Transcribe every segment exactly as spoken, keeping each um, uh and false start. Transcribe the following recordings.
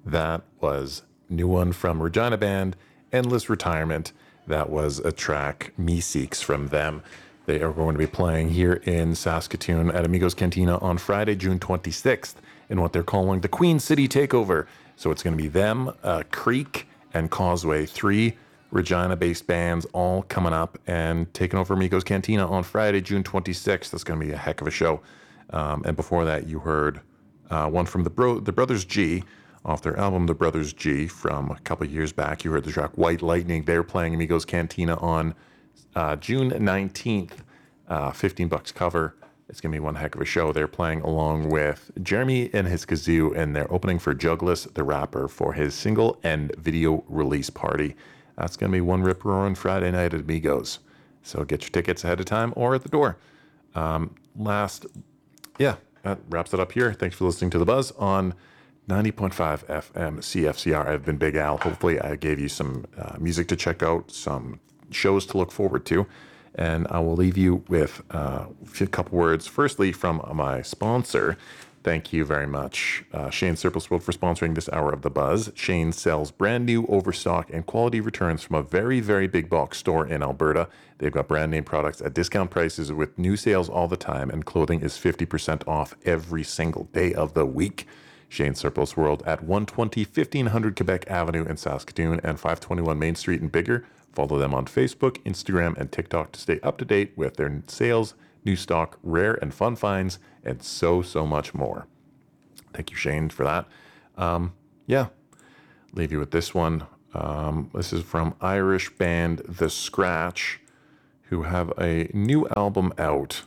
That was new one from Regina Band, Endless Retirement. That was a track, Me Seeks, from them. They are going to be playing here in Saskatoon at Amigos Cantina on Friday, June twenty-sixth, in what they're calling the Queen City Takeover. So it's going to be them, uh, Creek, and Causeway, three Regina-based bands all coming up and taking over Amigos Cantina on Friday, June twenty-sixth. That's going to be a heck of a show. Um, and before that, you heard uh, one from the Bro- the Brothers G, off their album The Brothers G from a couple years back. You heard the track White Lightning. They're playing Amigos Cantina on uh, June nineteenth. Uh, fifteen bucks cover. It's going to be one heck of a show. They're playing along with Jeremy and his kazoo, and they're opening for Juggless the Rapper for his single and video release party. That's going to be one rip-roaring Friday night at Amigos. So get your tickets ahead of time or at the door. Um, last, yeah, that wraps it up here. Thanks for listening to The Buzz on ninety point five F M C F C R. I've been Big Al. Hopefully I gave you some uh, music to check out, some shows to look forward to, and I will leave you with uh, a couple words. Firstly, from my sponsor. Thank you very much, uh, Shane Surplus World, for sponsoring this hour of The Buzz. Shane sells brand new overstock and quality returns from a very, very big box store in Alberta. They've got brand name products at discount prices with new sales all the time, and clothing is fifty percent off every single day of the week. Shane Surplus World at one twenty fifteen hundred Quebec Avenue in Saskatoon and five twenty-one Main Street in Bigger. Follow them on Facebook, Instagram, and TikTok to stay up to date with their sales, new stock, rare and fun finds, and so, so much more. Thank you, Shane, for that. Um, yeah, leave you with this one. Um, this is from Irish band The Scratch, who have a new album out.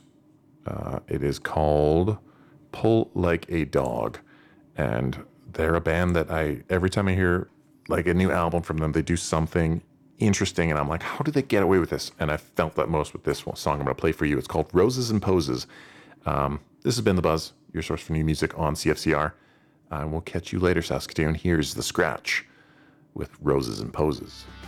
Uh, it is called Pull Like a Dog. And they're a band that I, every time I hear like a new album from them, they do something interesting. And I'm like, how do they get away with this? And I felt that most with this one song I'm going to play for you. It's called Roses and Poses. Um, this has been The Buzz, your source for new music on C F C R. I will catch you later, Saskatoon. Here's The Scratch with Roses and Poses.